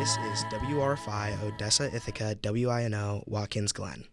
This is WRFI Odessa, Ithaca, WINO, Watkins Glen.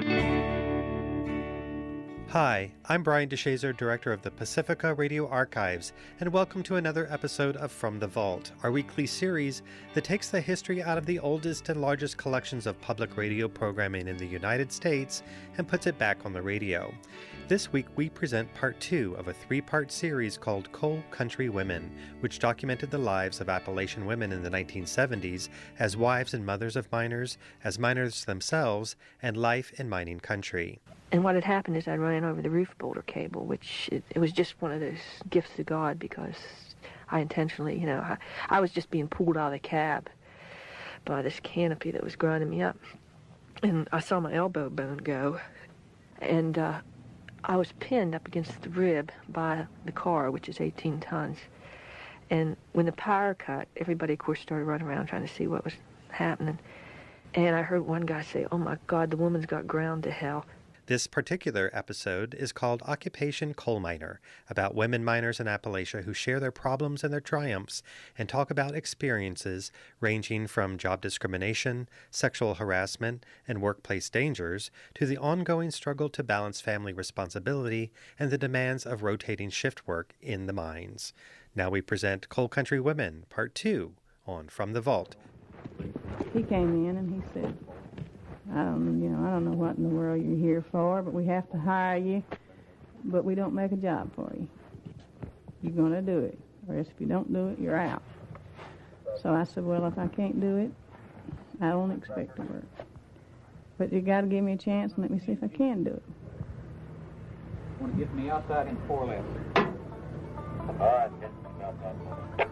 Hi, I'm Brian DeShazer, Director of the Pacifica Radio Archives, and welcome to another episode of From the Vault, our weekly series that takes the history out of the oldest and largest collections of public radio programming in the United States and puts it back on the radio. This week we present part 2 of a 3-part series called Coal Country Women, which documented the lives of Appalachian women in the 1970s as wives and mothers of miners, as miners themselves, and life in mining country. And what had happened is I ran over the roof boulder cable, which it was just one of those gifts of God, because I intentionally, I was just being pulled out of the cab by this canopy that was grinding me up. And I saw my elbow bone go, and I was pinned up against the rib by the car, which is 18 tons. And when the power cut, everybody, of course, started running around trying to see what was happening. And I heard one guy say, "Oh, my God, the woman's got ground to hell." This particular episode is called Occupation Coal Miner, about women miners in Appalachia who share their problems and their triumphs and talk about experiences ranging from job discrimination, sexual harassment, and workplace dangers to the ongoing struggle to balance family responsibility and the demands of rotating shift work in the mines. Now we present Coal Country Women, Part 2, on From the Vault. He came in and he said, I don't know what in the world you're here for, but we have to hire you, but we don't make a job for you. You're going to do it, or else if you don't do it, you're out. So I said, well, if I can't do it, I don't expect to work. But you got to give me a chance and let me see if I can do it. Want to get me outside in 4 left. All right, then.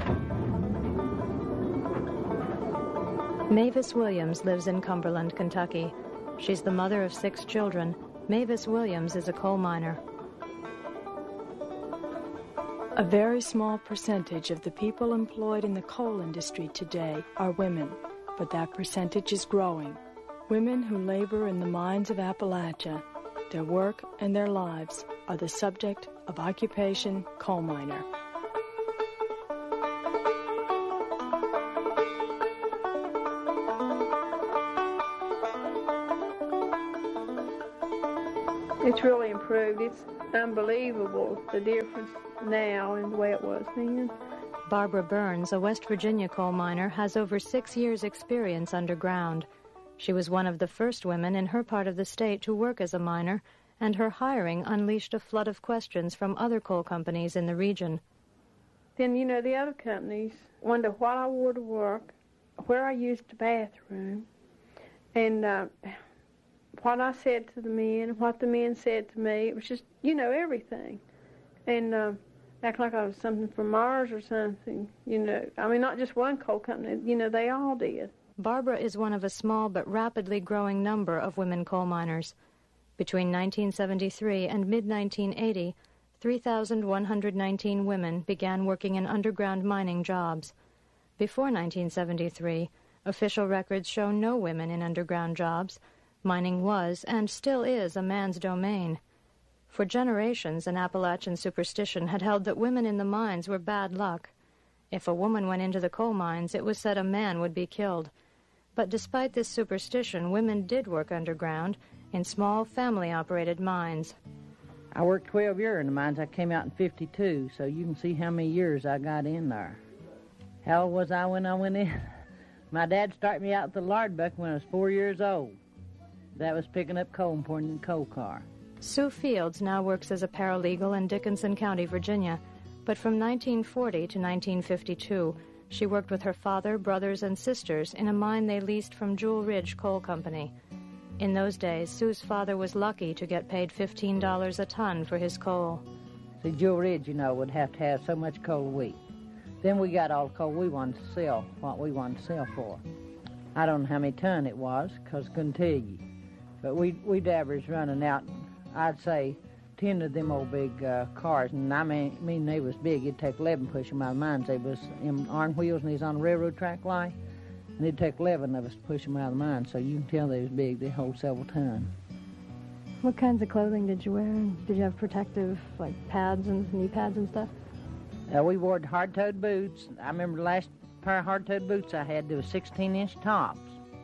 Mavis Williams lives in Cumberland, Kentucky. She's the mother of 6 children. Mavis Williams is a coal miner. A very small percentage of the people employed in the coal industry today are women, but that percentage is growing. Women who labor in the mines of Appalachia, their work and their lives are the subject of Occupation Coal Miner. It's really improved. It's unbelievable, the difference now and the way it was then. Barbara Burns, a West Virginia coal miner, has over 6 years' experience underground. She was one of the first women in her part of the state to work as a miner, and her hiring unleashed a flood of questions from other coal companies in the region. Then, the other companies wondered what I wore to work, where I used the bathroom, and what I said to the men, what the men said to me. It was just, everything. And act like I was something from Mars or something, not just one coal company, they all did. Barbara is one of a small but rapidly growing number of women coal miners. Between 1973 and mid-1980, 3,119 women began working in underground mining jobs. Before 1973, official records show no women in underground jobs. Mining was, and still is, a man's domain. For generations, an Appalachian superstition had held that women in the mines were bad luck. If a woman went into the coal mines, it was said a man would be killed. But despite this superstition, women did work underground in small, family-operated mines. I worked 12 years in the mines. I came out in 52, so you can see how many years I got in there. How old was I when I went in? My dad started me out at the lard bucket when I was 4 years old. That was picking up coal and pouring in the coal car. Sue Fields now works as a paralegal in Dickinson County, Virginia. But from 1940 to 1952, she worked with her father, brothers, and sisters in a mine they leased from Jewel Ridge Coal Company. In those days, Sue's father was lucky to get paid $15 a ton for his coal. See, Jewel Ridge, would have to have so much coal a week. Then we got all the coal we wanted to sell, what we wanted to sell for. I don't know how many ton it was, because I couldn't tell you. But we'd average running out, I'd say, 10 of them old big cars. And I mean they was big. It'd take 11 push them out of the mines. They was in iron wheels, and he's on the railroad track line. And it'd take 11 of us to push them out of the mines. So you can tell they was big. They hold several tons. What kinds of clothing did you wear? Did you have protective, pads and knee pads and stuff? We wore hard-toed boots. I remember the last pair of hard-toed boots I had. They were 16-inch tops.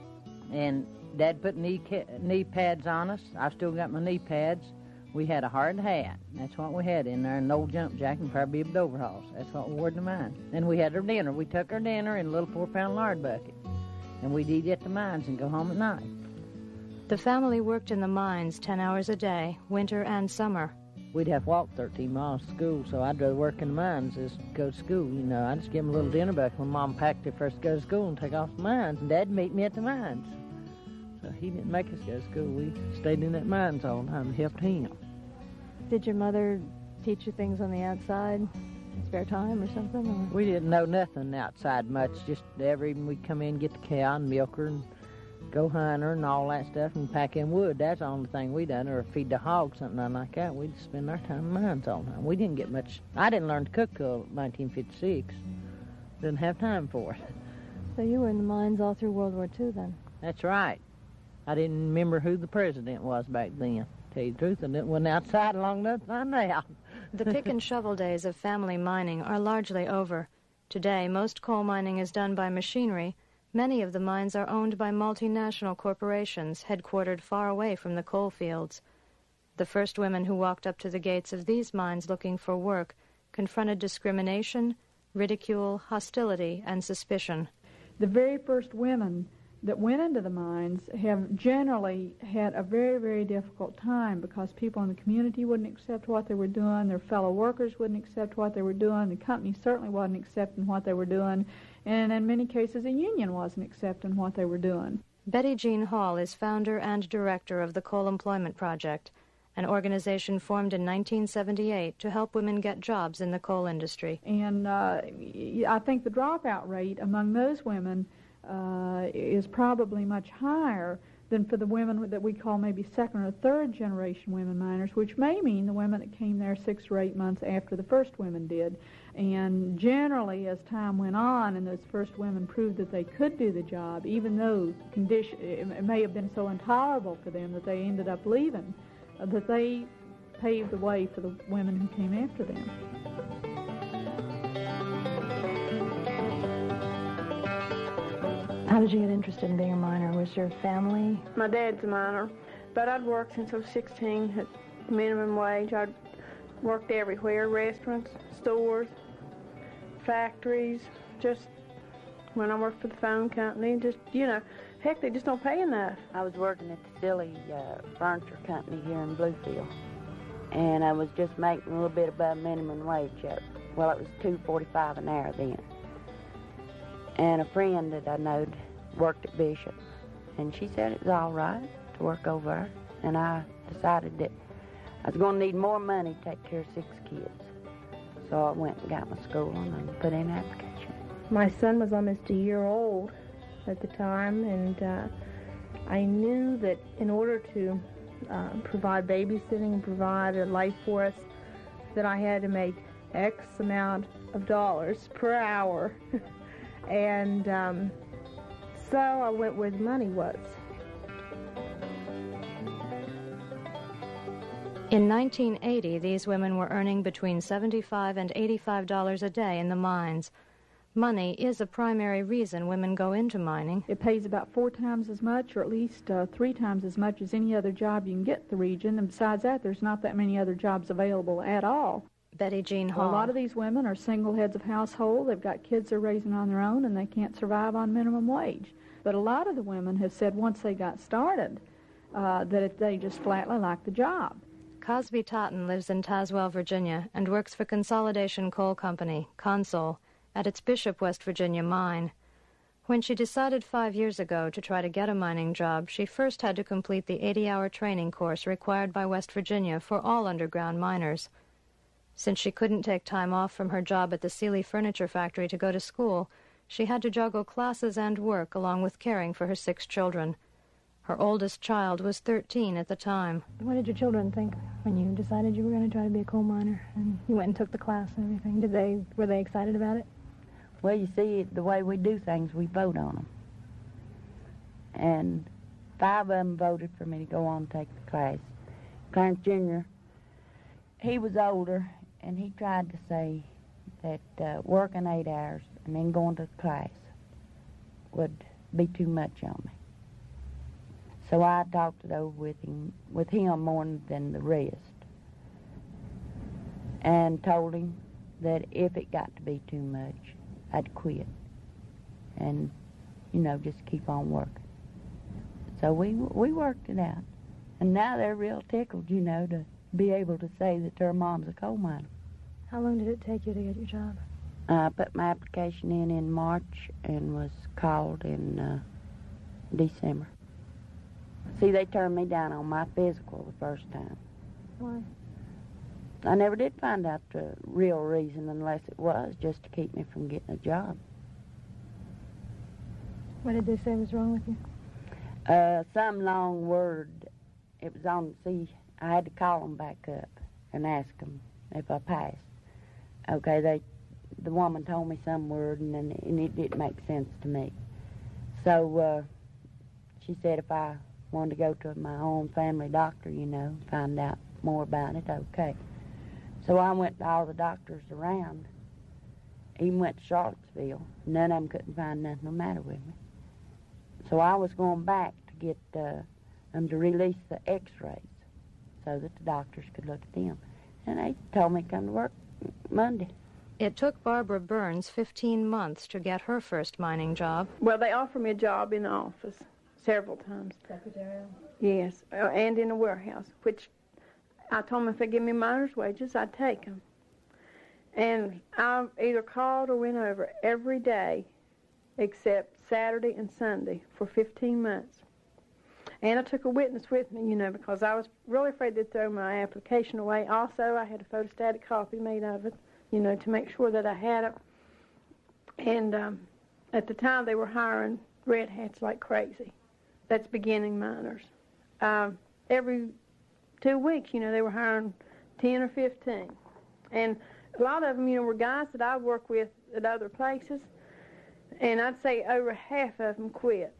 And Dad put knee pads on us. I've still got my knee pads. We had a hard hat. That's what we had in there, an old jump jacket and probably a overalls. That's what we wore to the mine. Then we had our dinner. We took our dinner in a little 4-pound lard bucket. And we'd eat at the mines and go home at night. The family worked in the mines 10 hours a day, winter and summer. We'd have to walk 13 miles to school, so I'd rather work in the mines than go to school. You know, I'd just give them a little dinner bucket when Mom packed it first to go to school and take off the mines. And Dad'd meet me at the mines. So he didn't make us go to school. We stayed in that mines all the time and helped him. Did your mother teach you things on the outside, spare time or something? Or? We didn't know nothing outside much. Just every evening we'd come in, get the cow and milk her and go hunt her and all that stuff and pack in wood. That's the only thing we done, or feed the hogs, something like that. We'd spend our time in mines all the time. We didn't get much. I didn't learn to cook till 1956. Didn't have time for it. So you were in the mines all through World War II then? That's right. I didn't remember who the president was back then. Tell you the truth, I wasn't outside long enough to find out. The pick and shovel days of family mining are largely over. Today, most coal mining is done by machinery. Many of the mines are owned by multinational corporations headquartered far away from the coal fields. The first women who walked up to the gates of these mines looking for work confronted discrimination, ridicule, hostility, and suspicion. The very first women that went into the mines have generally had a very, very difficult time because people in the community wouldn't accept what they were doing, their fellow workers wouldn't accept what they were doing, the company certainly wasn't accepting what they were doing, and in many cases the union wasn't accepting what they were doing. Betty Jean Hall is founder and director of the Coal Employment Project, an organization formed in 1978 to help women get jobs in the coal industry. And I think the dropout rate among those women is probably much higher than for the women that we call maybe second or third generation women miners, which may mean the women that came there 6 or 8 months after the first women did. And generally, as time went on and those first women proved that they could do the job, even though it may have been so intolerable for them that they ended up leaving, that they paved the way for the women who came after them. How did you get interested in being a miner? Was your family? My dad's a miner, but I'd worked since I was 16 at minimum wage. I'd worked everywhere, restaurants, stores, factories, just when I worked for the phone company, just, you know, heck, they just don't pay enough. I was working at the Silly Furniture Company here in Bluefield, and I was just making a little bit above minimum wage. Well, it was $2.45 an hour then. And a friend that I knowed worked at Bishop, and she said it was all right to work over there. And I decided that I was going to need more money to take care of 6 kids. So I went and got my schooling and put in an application. My son was almost a year old at the time, and I knew that in order to provide babysitting and provide a life for us, that I had to make X amount of dollars per hour. And so I went where the money was. In 1980, these women were earning between $75 and $85 a day in the mines. Money is a primary reason women go into mining. It pays about 4 times as much, or at least 3 times as much as any other job you can get in the region. And besides that, there's not that many other jobs available at all. Betty Jean Hall. Well, a lot of these women are single heads of household. They've got kids they're raising on their own, and they can't survive on minimum wage. But a lot of the women have said once they got started that they just flatly liked the job. Cosby Totten lives in Tazewell, Virginia, and works for Consolidation Coal Company, Consol, at its Bishop, West Virginia mine. When she decided 5 years ago to try to get a mining job, she first had to complete the 80-hour training course required by West Virginia for all underground miners. Since she couldn't take time off from her job at the Sealy Furniture Factory to go to school, she had to juggle classes and work along with caring for her 6 children. Her oldest child was 13 at the time. What did your children think when you decided you were going to try to be a coal miner and you went and took the class and everything? Were they excited about it? Well, you see, the way we do things, we vote on them. And 5 of them voted for me to go on and take the class. Clarence Jr., he was older, and he tried to say that working 8 hours and then going to class would be too much on me. So I talked it over with him more than the rest, and told him that if it got to be too much, I'd quit and, just keep on working. So we worked it out. And now they're real tickled, to be able to say that their mom's a coal miner. How long did it take you to get your job? I put my application in March and was called in December. See, they turned me down on my physical the first time. Why? I never did find out the real reason unless it was just to keep me from getting a job. What did they say was wrong with you? Some long word. It was on, I had to call them back up and ask them if I passed. Okay, the woman told me some word, and it didn't make sense to me. So she said if I wanted to go to my own family doctor, find out more about it, okay. So I went to all the doctors around, even went to Charlottesville. None of them couldn't find nothing the matter with me. So I was going back to get them to release the x-rays so that the doctors could look at them. And they told me to come to work Monday. It took Barbara Burns 15 months to get her first mining job. Well, they offered me a job in the office several times. Secretarial? Yes, and in a warehouse, which I told them if they give me miner's wages, I'd take them. And I either called or went over every day except Saturday and Sunday for 15 months. And I took a witness with me, because I was really afraid they'd throw my application away. Also, I had a photostatic copy made of it, to make sure that I had it. And at the time, they were hiring red hats like crazy. That's beginning miners. Every 2 weeks, they were hiring 10 or 15. And a lot of them, were guys that I worked with at other places. And I'd say over half of them quit,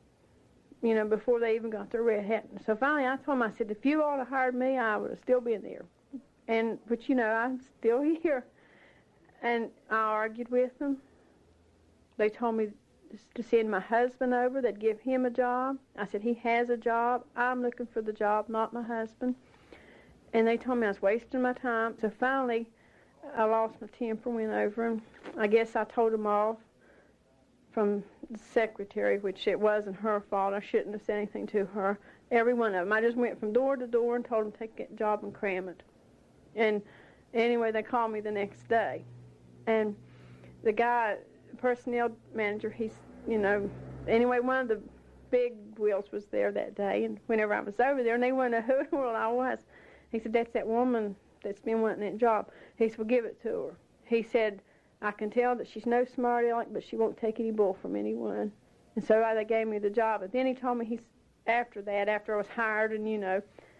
before they even got their red hat. So finally I told them, I said, if you all had hired me, I would have still been there. But I'm still here. And I argued with them. They told me to send my husband over. They'd give him a job. I said, he has a job. I'm looking for the job, not my husband. And they told me I was wasting my time. So finally, I lost my temper, went over, and I guess I told them off from the secretary, which it wasn't her fault. I shouldn't have said anything to her. Every one of them. I just went from door to door and told them to take that job and cram it. And anyway, they called me the next day. And the guy, personnel manager, anyway, one of the big wheels was there that day. And whenever I was over there, and they wouldn't know who in the world I was, he said, that's that woman that's been wanting that job. He said, well, give it to her. He said, I can tell that she's no smart aleck, but she won't take any bull from anyone. And so they gave me the job. But then he told me after I was hired and,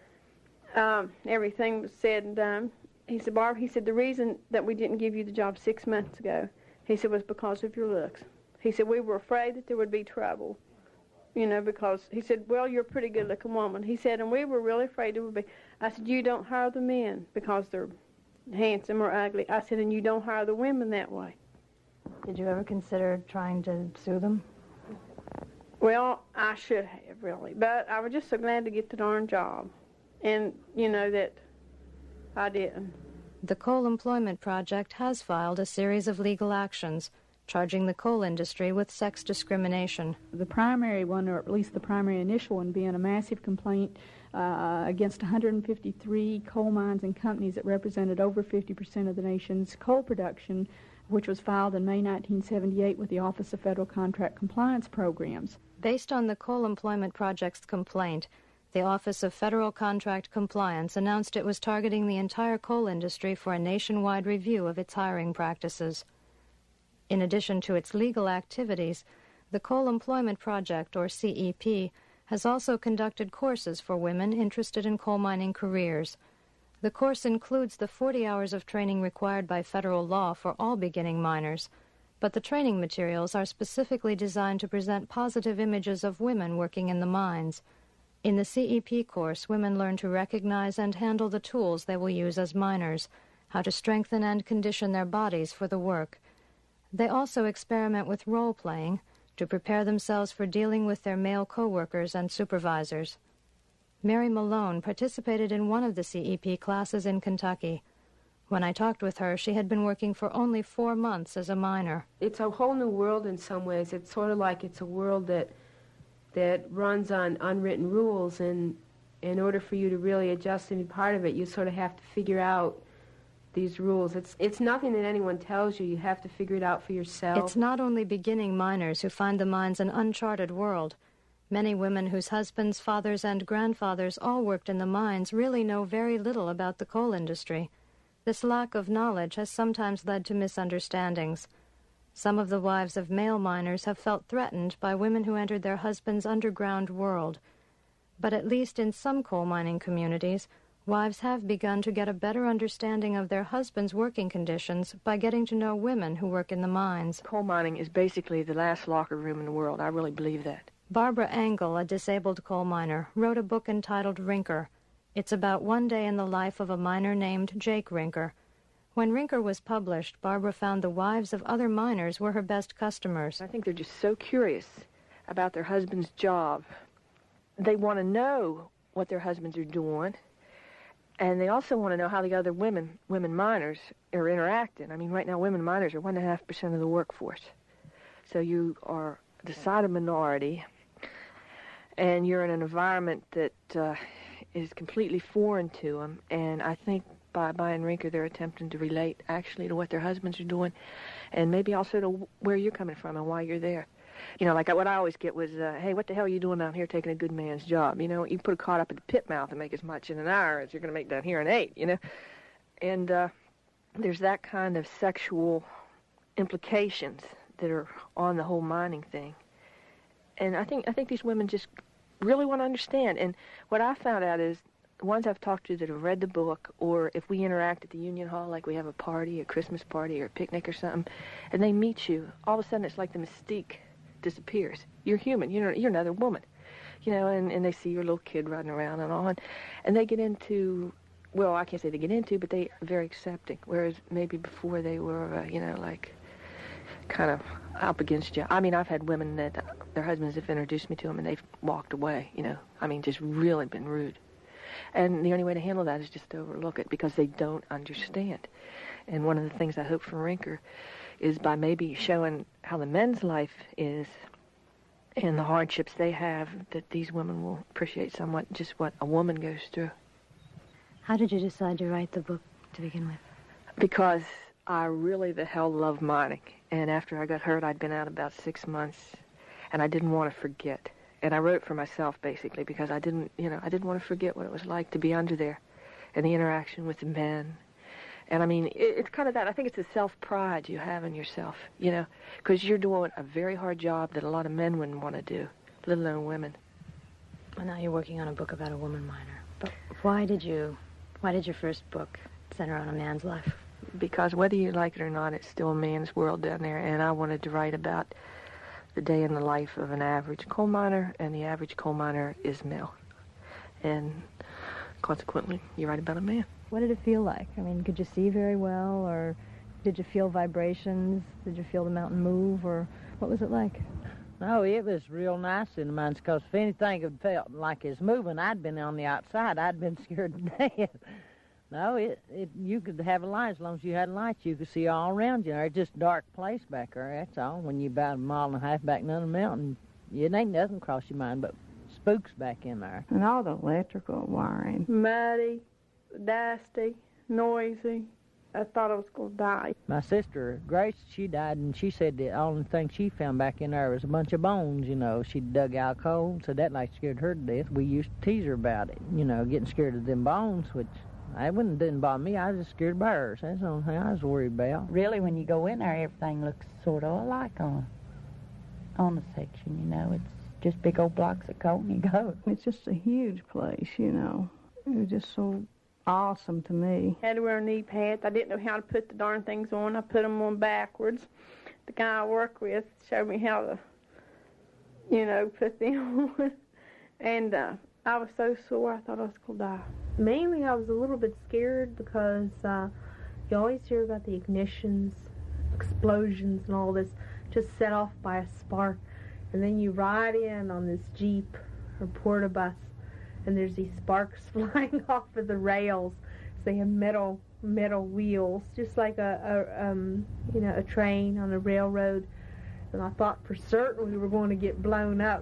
everything was said and done, he said, Barbara, the reason that we didn't give you the job 6 months ago, he said, was because of your looks. He said, we were afraid that there would be trouble, because he said, well, you're a pretty good-looking woman. He said, and we were really afraid there would be. I said, you don't hire the men because they're handsome or ugly. I said, and you don't hire the women that way. Did you ever consider trying to sue them? Well, I should have, really. But I was just so glad to get the darn job. And, that I didn't. The Coal Employment Project has filed a series of legal actions charging the coal industry with sex discrimination. The primary one, or at least the primary initial one, being a massive complaint against 153 coal mines and companies that represented over 50% of the nation's coal production, which was filed in May 1978 with the Office of Federal Contract Compliance Programs. Based on the Coal Employment Project's complaint, the Office of Federal Contract Compliance announced it was targeting the entire coal industry for a nationwide review of its hiring practices. In addition to its legal activities, the Coal Employment Project, or CEP, has also conducted courses for women interested in coal mining careers. The course includes the 40 hours of training required by federal law for all beginning miners, but the training materials are specifically designed to present positive images of women working in the mines. In the CEP course, women learn to recognize and handle the tools they will use as miners, how to strengthen and condition their bodies for the work. They also experiment with role-playing to prepare themselves for dealing with their male co-workers and supervisors. Mary Malone participated in one of the CEP classes in Kentucky. When I talked with her, she had been working for only 4 months as a miner. It's a whole new world in some ways. It's sort of like it's a world that runs on unwritten rules, and in order for you to really adjust and be part of it, you sort of have to figure out these rules. It's nothing that anyone tells you. You have to figure it out for yourself. It's not only beginning miners who find the mines an uncharted world. Many women whose husbands, fathers, and grandfathers all worked in the mines really know very little about the coal industry. This lack of knowledge has sometimes led to misunderstandings. Some of the wives of male miners have felt threatened by women who entered their husbands' underground world. But at least in some coal mining communities, wives have begun to get a better understanding of their husbands' working conditions by getting to know women who work in the mines. Coal mining is basically the last locker room in the world. I really believe that. Barbara Engel, a disabled coal miner, wrote a book entitled Rinker. It's about one day in the life of a miner named Jake Rinker. When Rinker was published, Barbara found the wives of other miners were her best customers. I think they're just so curious about their husband's job. They want to know what their husbands are doing, and they also want to know how the other women miners are interacting. I mean, right now, women miners are 1.5% of the workforce. So you are a decided minority, and you're in an environment that is completely foreign to them. And I think by buying Rinker, they're attempting to relate actually to what their husbands are doing, and maybe also to where you're coming from and why you're there. You know, like what I always get was, hey, what the hell are you doing down here taking a good man's job? You know, you put a cart up at the pit mouth and make as much in an hour as you're going to make down here in 8, you know. And there's that kind of sexual implications that are on the whole mining thing. And I think these women just really want to understand. And what I found out is the ones I've talked to that have read the book, or if we interact at the Union Hall, like we have a party, a Christmas party, or a picnic or something, and they meet you, all of a sudden it's like the mystique disappears. You're human. You're another woman, you know, and they see your little kid running around and all, and they get into, well, I can't say they get into, but they are very accepting, whereas maybe before they were, you know, like kind of up against you. I mean, I've had women that their husbands have introduced me to them and they've walked away, you know. I mean, just really been rude. And the only way to handle that is just to overlook it because they don't understand. And one of the things I hope for Rinker is by maybe showing how the men's life is and the hardships they have, that these women will appreciate somewhat just what a woman goes through. How did you decide to write the book to begin with? Because I really the hell love mining. And after I got hurt, I'd been out about 6 months, and I didn't want to forget. And I wrote for myself, basically, because I didn't want to forget what it was like to be under there and the interaction with the men. And, I mean, it's kind of that. I think it's the self-pride you have in yourself, you know, because you're doing a very hard job that a lot of men wouldn't want to do, let alone women. Well, now you're working on a book about a woman miner. But why did your first book center on a man's life? Because whether you like it or not, it's still a man's world down there, and I wanted to write about the day in the life of an average coal miner, and the average coal miner is male. And consequently, you write about a man. What did it feel like? I mean, could you see very well, or did you feel vibrations? Did you feel the mountain move, or what was it like? No, it was real nice in the mines, because if anything had felt like it's moving, I'd been on the outside. I'd been scared to death. No, you could have a light. As long as you had lights, you could see all around you. It's just a dark place back there, that's all. When you're about 1.5 miles back down the mountain, it ain't nothing across your mind but spooks back in there. And all the electrical wiring. Muddy, dusty, noisy. I thought I was going to die. My sister, Grace, she died, and she said the only thing she found back in there was a bunch of bones, you know. She dug out coal, so that like scared her to death. We used to tease her about it, you know, getting scared of them bones, which didn't bother me. I was just scared of birds. That's the only thing I was worried about. Really, when you go in there, everything looks sort of alike on the section, you know. It's just big old blocks of coal and you go. It's just a huge place, you know. It was just so awesome to me. Had to wear knee pads. I didn't know how to put the darn things on. I put them on backwards. The guy I work with showed me how to, you know, put them on. And I was so sore I thought I was going to die. Mainly I was a little bit scared because you always hear about the ignitions explosions and all this, just set off by a spark. And then you ride in on this Jeep or porta bus, and there's these sparks flying off of the rails. So they have metal wheels, just like a train on a railroad. And I thought for certain we were going to get blown up.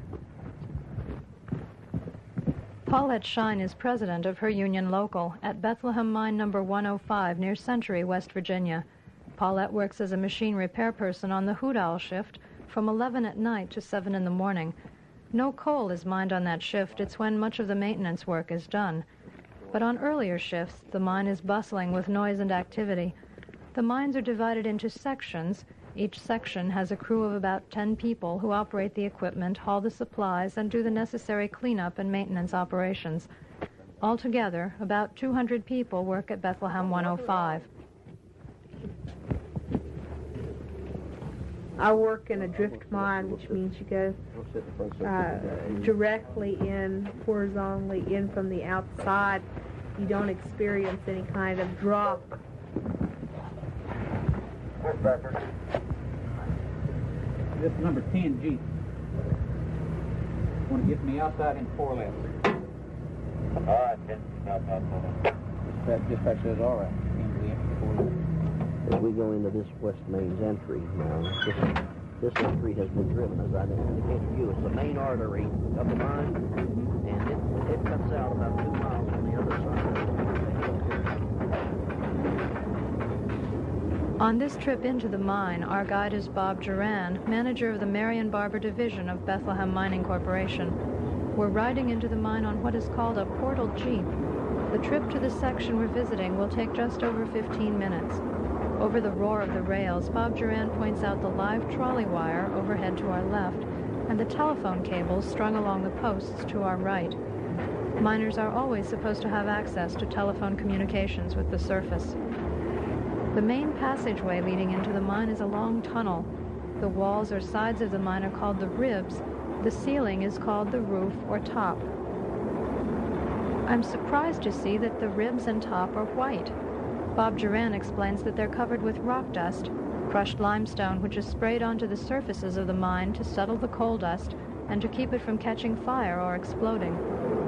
Paulette Shine is president of her union local at Bethlehem Mine No. 105 near Century, West Virginia. Paulette works as a machine repair person on the hoot owl shift from 11 at night to 7 in the morning. No coal is mined on that shift. It's when much of the maintenance work is done. But on earlier shifts, the mine is bustling with noise and activity. The mines are divided into sections. Each section has a crew of about 10 people who operate the equipment, haul the supplies, and do the necessary cleanup and maintenance operations. Altogether, about 200 people work at Bethlehem 105. I work in a drift mine, which means you go directly in, horizontally in from the outside. You don't experience any kind of drop. This is number 10 Jeep. Want to get me outside in 4 left. All right, 10. Dispatch says all right. As we go into this West Mains entry now, this entry has been driven, as I indicated to you. It's the main artery of the mine, and it cuts out about 2 miles on the other side. On this trip into the mine, our guide is Bob Duran, manager of the Marion Barber Division of Bethlehem Mining Corporation. We're riding into the mine on what is called a portal Jeep. The trip to the section we're visiting will take just over 15 minutes. Over the roar of the rails, Bob Duran points out the live trolley wire overhead to our left and the telephone cables strung along the posts to our right. Miners are always supposed to have access to telephone communications with the surface. The main passageway leading into the mine is a long tunnel. The walls or sides of the mine are called the ribs. The ceiling is called the roof or top. I'm surprised to see that the ribs and top are white. Bob Duran explains that they're covered with rock dust, crushed limestone which is sprayed onto the surfaces of the mine to settle the coal dust and to keep it from catching fire or exploding.